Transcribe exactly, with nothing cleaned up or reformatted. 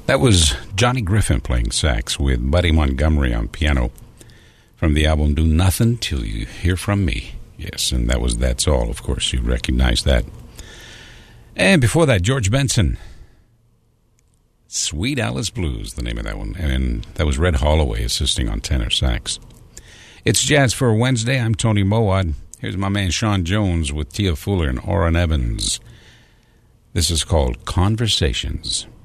That was Johnny Griffin playing sax with Buddy Montgomery on piano from the album Do Nothing Till You Hear From Me. Yes, and that was That's All. Of course, you recognize that. And before that, George Benson. Sweet Alice Blues, the name of that one. And that was Red Holloway assisting on tenor sax. It's Jazz for Wednesday. I'm Tony Mowat. Here's my man Sean Jones with Tia Fuller and Orrin Evans. This is called Conversations.